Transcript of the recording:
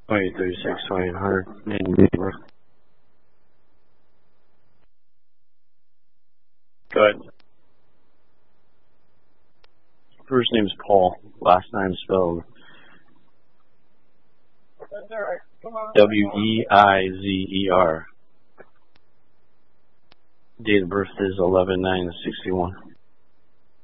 2036, 2800. Name, date of birth. Go ahead. First name's Paul. Last name spelled Weizer. Date of birth is 11/9/61.